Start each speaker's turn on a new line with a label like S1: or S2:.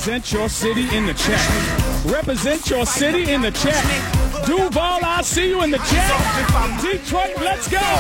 S1: represent your city in the chat. Represent your city in the chat. Duval, I see you in the chat. Detroit, let's go.